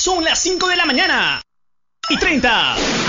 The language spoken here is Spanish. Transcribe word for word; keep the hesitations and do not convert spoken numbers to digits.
Son las cinco de la mañana y treinta.